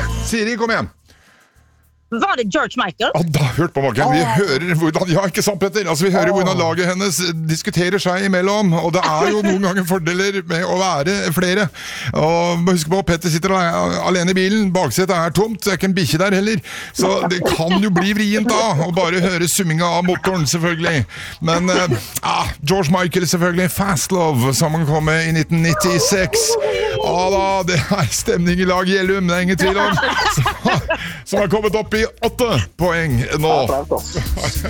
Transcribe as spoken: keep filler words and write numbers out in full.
Siri, kom igjen. Var det George Michael? Ja, da hørt på maken. Vi hører hvordan, ja, ikke sant, Petter? Altså, vi hører hvordan laget hennes diskuterer seg imellom, og det er jo noen ganger fordeler med å være flere. Og husk på, Petter sitter alene i bilen, baksetet er tomt, det er ikke en bikkje der heller, så det kan jo bli vrient da, å bare høre summinga av motoren, selvfølgelig. Men, eh, ah, George Michael selvfølgelig, Fast Love, som han kom med i nitten nittiseks. Ja da, det er stemning i lag Gjellum, det er ingen tvil om. Så, som har kommet opp i åtte poeng nå.